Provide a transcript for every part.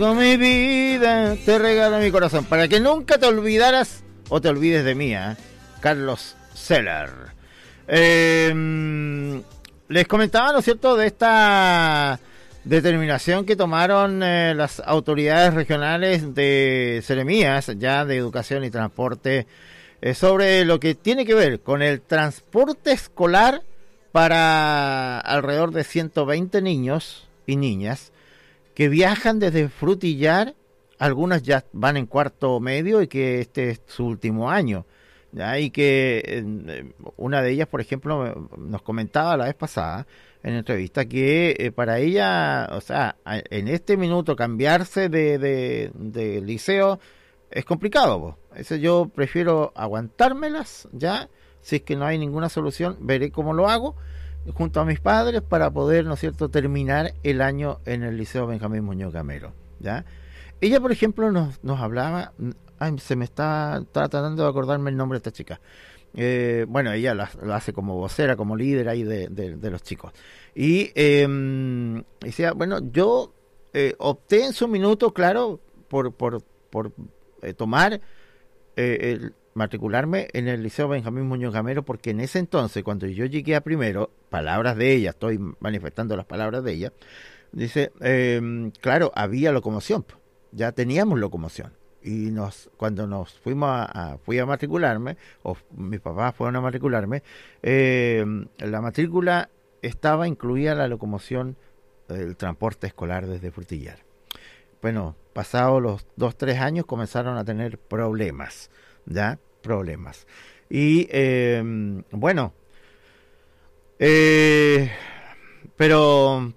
Con mi vida te regalo mi corazón, para que nunca te olvidaras o te olvides de mí, Carlos Seller. Les comentaba, ¿no es cierto?, de esta determinación que tomaron las autoridades regionales de Seremías, ya de Educación y Transporte, sobre lo que tiene que ver con el transporte escolar para alrededor de 120 niños y niñas que viajan desde Frutillar. Algunas ya van en cuarto medio y que este es su último año, ¿ya? Y que una de ellas, por ejemplo, nos comentaba la vez pasada en entrevista que para ella, o sea, en este minuto cambiarse de liceo es complicado. Eso yo prefiero aguantármelas, ya, si es que no hay ninguna solución, veré cómo lo hago junto a mis padres para poder, ¿no es cierto?, terminar el año en el Liceo Benjamín Muñoz Gamero, ¿ya? Ella, por ejemplo, nos hablaba, se me está tratando de acordarme el nombre de esta chica. Bueno, ella lo hace como vocera, como líder ahí de los chicos. Y decía, bueno, yo opté en su minuto, claro, por tomar el matricularme en el Liceo Benjamín Muñoz Gamero, porque en ese entonces, cuando yo llegué a primero, palabras de ella, estoy manifestando las palabras de ella, dice, claro, había locomoción, ya teníamos locomoción, y cuando fui a matricularme, o mis papás fueron a matricularme, la matrícula estaba incluida la locomoción del transporte escolar desde Frutillar. Bueno, pasados los 2-3 años comenzaron a tener problemas, ¿ya? Problemas. Y bueno, pero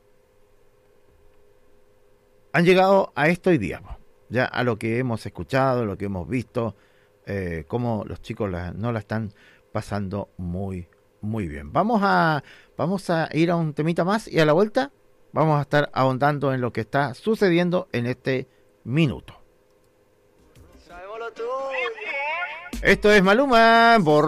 han llegado a esto hoy día, ya a lo que hemos escuchado, lo que hemos visto, cómo los chicos no la están pasando muy, muy bien. Vamos a ir a un temita más y a la vuelta vamos a estar ahondando en lo que está sucediendo en este minuto. Esto es Maluma,